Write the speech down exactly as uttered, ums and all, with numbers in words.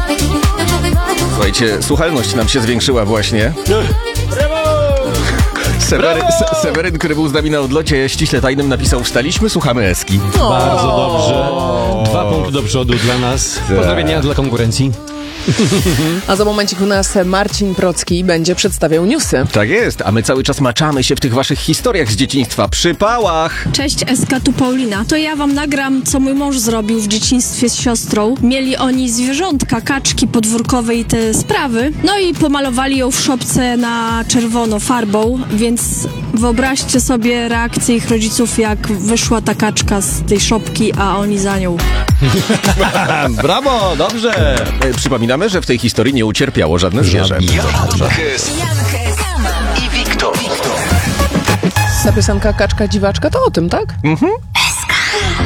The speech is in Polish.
Słuchajcie, słuchalność nam się zwiększyła właśnie. Sewery, Se, Seweryn, który był z nami na odlocie ściśle tajnym, napisał: wstaliśmy, słuchamy Eski. Bardzo dobrze. Dwa punkty do przodu dla nas. Pozdrowienia dla konkurencji. A za momencik u nas Marcin Procki będzie przedstawiał newsy. Tak jest, a my cały czas maczamy się w tych waszych historiach z dzieciństwa przy pałach. Cześć, Eska, tu Paulina. To ja wam nagram, co mój mąż zrobił w dzieciństwie z siostrą. Mieli oni zwierzątka, kaczki podwórkowe i te sprawy. No i pomalowali ją w szopce na czerwono farbą, więc wyobraźcie sobie reakcję ich rodziców, jak wyszła ta kaczka z tej szopki, a oni za nią. Brawo, dobrze. E, Przypominamy, że w tej historii nie ucierpiało żadne zwierzę. Jankes i Wiktor. Ta piosenka Kaczka Dziwaczka to o tym, tak? Mhm.